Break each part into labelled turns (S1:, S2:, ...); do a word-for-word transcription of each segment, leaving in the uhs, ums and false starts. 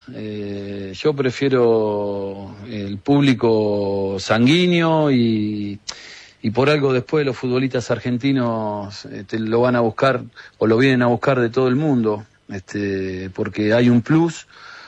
S1: Eh, yo prefiero el público sanguíneo y, y por algo después los futbolistas argentinos este, lo van a buscar o lo vienen a buscar de todo el mundo, este, porque hay un plus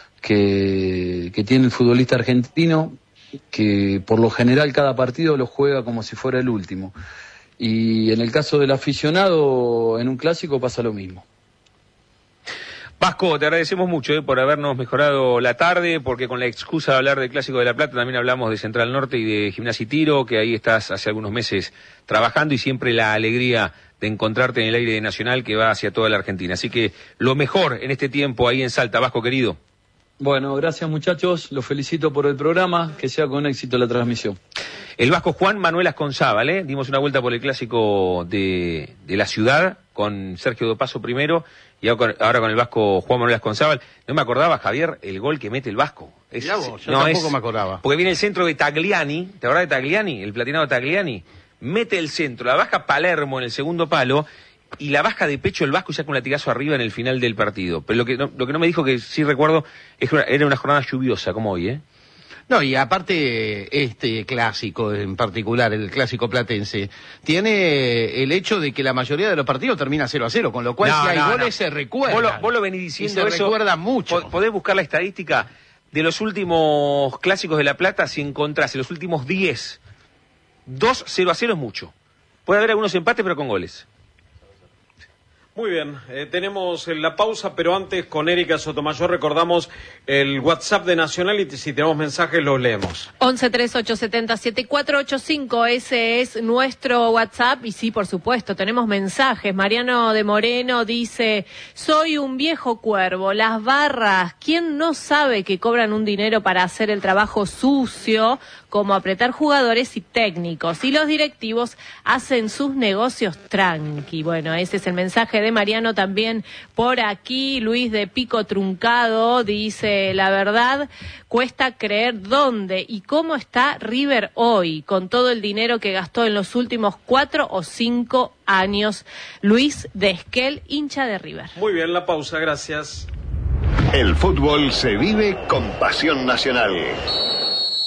S1: que, que tiene el futbolista argentino, que por lo general cada partido lo juega como si fuera el último. Y en el caso del aficionado, en un clásico pasa lo mismo.
S2: Vasco, te agradecemos mucho eh, por habernos mejorado la tarde, porque con la excusa de hablar del Clásico de La Plata también hablamos de Central Norte y de Gimnasia y Tiro, que ahí estás hace algunos meses trabajando y siempre la alegría de encontrarte en el aire nacional que va hacia toda la Argentina. Así que lo mejor en este tiempo ahí en Salta, Vasco querido.
S1: Bueno, gracias muchachos, los felicito por el programa, que sea con éxito la transmisión.
S2: El Vasco Juan Manuel Asconzábal, ¿eh? Dimos una vuelta por el Clásico de, de la ciudad con Sergio Dopazo primero y ahora con el Vasco Juan Manuel Asconzábal. No me acordaba, Javier, el gol que mete el Vasco. Es,
S3: Mirá vos, yo
S2: no,
S3: tampoco
S2: es,
S3: me acordaba.
S2: Porque viene el centro de Tagliani, ¿te acordás de Tagliani? El platinado Tagliani. Mete el centro, la baja Palermo en el segundo palo y la baja de pecho el Vasco y saca un latigazo arriba en el final del partido. Pero lo que no, lo que no me dijo, que sí recuerdo, es que era una jornada lluviosa, como hoy, ¿eh?
S3: No, y aparte este clásico en particular, el clásico platense, tiene el hecho de que la mayoría de los partidos termina cero a cero, con lo cual
S2: no,
S3: si hay
S2: no,
S3: goles
S2: no.
S3: se recuerdan.
S2: Vos lo, vos lo venís diciendo
S3: y se
S2: eso.
S3: recuerdan mucho.
S2: Podés buscar la estadística de los últimos clásicos de La Plata, si encontrás en los últimos diez, dos cero a cero es mucho. Puede haber algunos empates, pero con goles.
S4: Muy bien, eh, tenemos la pausa, pero antes con Erika Sotomayor recordamos el WhatsApp de Nacional y si tenemos mensajes los leemos.
S5: once treinta y ocho setenta siete cuatro ochenta y cinco, ese es nuestro WhatsApp y sí, por supuesto, tenemos mensajes. Mariano de Moreno dice, soy un viejo cuervo, las barras, ¿quién no sabe que cobran un dinero para hacer el trabajo sucio, como apretar jugadores y técnicos? Y los directivos hacen sus negocios tranqui. Bueno, ese es el mensaje de Mariano también por aquí. Luis de Pico Truncado dice, la verdad, cuesta creer dónde y cómo está River hoy, con todo el dinero que gastó en los últimos cuatro o cinco años. Luis de Esquel, hincha de River.
S4: Muy bien, la pausa, gracias.
S6: El fútbol se vive con pasión nacional.